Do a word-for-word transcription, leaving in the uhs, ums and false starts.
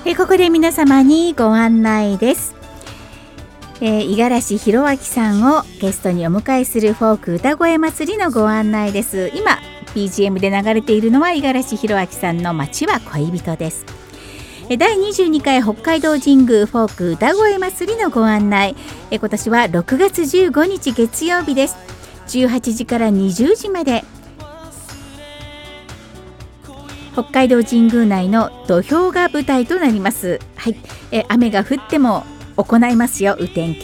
えここで皆様にご案内です。えー、五十嵐弘明さんをゲストにお迎えするフォーク歌声祭りのご案内です。今 ビージーエム で流れているのは五十嵐弘明さんの街は恋人です。だいにじゅうにかい北海道神宮フォーク歌声祭りのご案内、え今年はろくがつじゅうごにち月曜日です。じゅうはちじからにじゅうじまで北海道神宮内の土俵が舞台となります。はい、え雨が降っても行いますよ、雨天